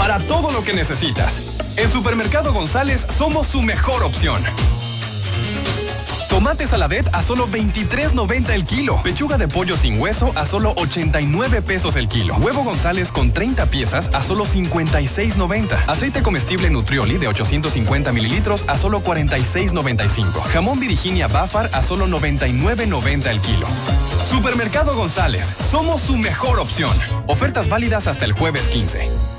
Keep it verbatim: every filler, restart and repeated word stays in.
para todo lo que necesitas. En Supermercado González somos su mejor opción. Tomate Saladet a solo veintitrés noventa el kilo. Pechuga de pollo sin hueso a solo ochenta y nueve pesos el kilo. Huevo González con treinta piezas a solo cincuenta y seis noventa. Aceite comestible Nutrioli de ochocientos cincuenta mililitros a solo cuarenta y seis noventa y cinco. Jamón Virginia Bafar a solo noventa y nueve noventa el kilo. Supermercado González, somos su mejor opción. Ofertas válidas hasta el jueves quince.